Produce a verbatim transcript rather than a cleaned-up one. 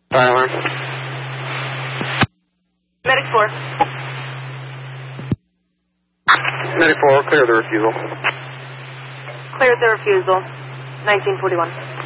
Tyler. Medic four. Medic four, clear the refusal. Cleared the refusal. nineteen forty-one.